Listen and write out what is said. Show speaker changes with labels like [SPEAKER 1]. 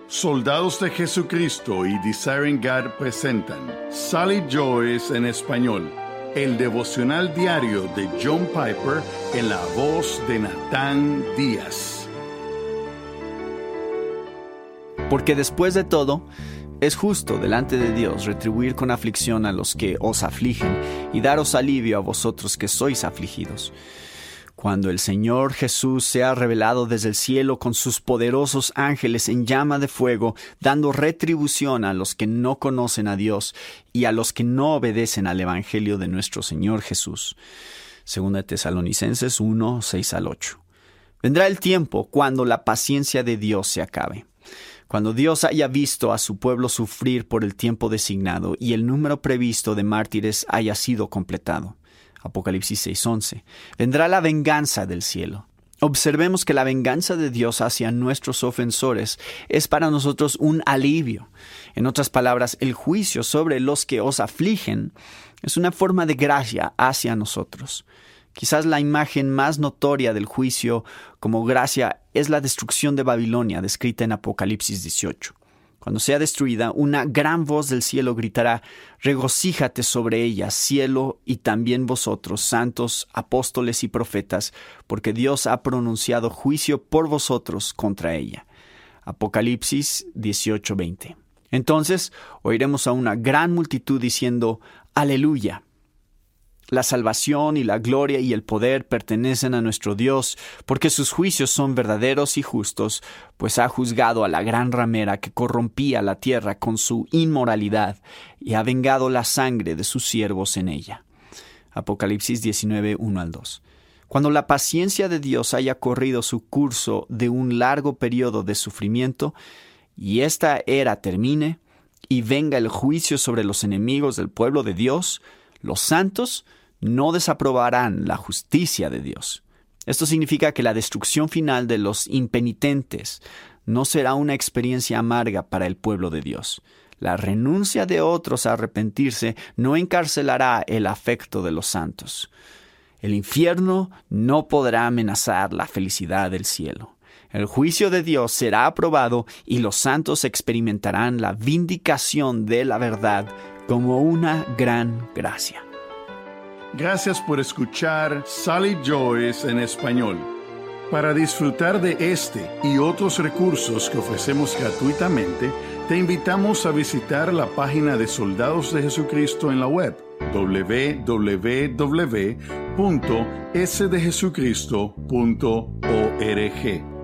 [SPEAKER 1] Soldados de Jesucristo y Desiring God presentan Sally Joyce en español, el devocional diario de John Piper en la voz de Natán Díaz.
[SPEAKER 2] Porque después de todo, es justo delante de Dios retribuir con aflicción a los que os afligen y daros alivio a vosotros que sois afligidos. Cuando el Señor Jesús sea revelado desde el cielo con sus poderosos ángeles en llama de fuego, dando retribución a los que no conocen a Dios y a los que no obedecen al Evangelio de nuestro Señor Jesús. 2 Tesalonicenses 1, 6-8. Vendrá el tiempo cuando la paciencia de Dios se acabe. Cuando Dios haya visto a su pueblo sufrir por el tiempo designado y el número previsto de mártires haya sido completado. Apocalipsis 6:11. Vendrá la venganza del cielo. Observemos que la venganza de Dios hacia nuestros ofensores es para nosotros un alivio. En otras palabras, el juicio sobre los que os afligen es una forma de gracia hacia nosotros. Quizás la imagen más notoria del juicio como gracia es la destrucción de Babilonia, descrita en Apocalipsis 18. Cuando sea destruida, una gran voz del cielo gritará: «Regocíjate sobre ella, cielo, y también vosotros, santos, apóstoles y profetas, porque Dios ha pronunciado juicio por vosotros contra ella». Apocalipsis 18:20. Entonces oiremos a una gran multitud diciendo: «Aleluya». La salvación y la gloria y el poder pertenecen a nuestro Dios, porque sus juicios son verdaderos y justos, pues ha juzgado a la gran ramera que corrompía la tierra con su inmoralidad y ha vengado la sangre de sus siervos en ella. Apocalipsis 19, 1-2. Cuando la paciencia de Dios haya corrido su curso de un largo periodo de sufrimiento, y esta era termine, y venga el juicio sobre los enemigos del pueblo de Dios, los santos no desaprobarán la justicia de Dios. Esto significa que la destrucción final de los impenitentes no será una experiencia amarga para el pueblo de Dios. La renuncia de otros a arrepentirse no encarcelará el afecto de los santos. El infierno no podrá amenazar la felicidad del cielo. El juicio de Dios será aprobado y los santos experimentarán la vindicación de la verdad como una gran gracia.
[SPEAKER 1] Gracias por escuchar Sally Joyce en español. Para disfrutar de este y otros recursos que ofrecemos gratuitamente, te invitamos a visitar la página de Soldados de Jesucristo en la web www.sdejesucristo.org.